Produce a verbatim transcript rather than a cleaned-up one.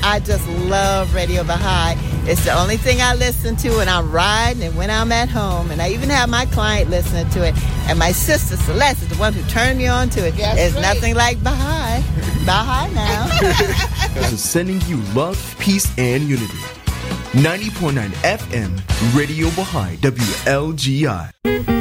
I just love Radio Baha'i. It's the only thing I listen to when I'm riding and when I'm at home. And I even have my client listening to it. And my sister Celeste is the one who turned me on to it. That's There's right. nothing like Baha'i. Baha'i now. Sending you love, peace, and unity. ninety point nine F M, Radio Baha'i, W L G I.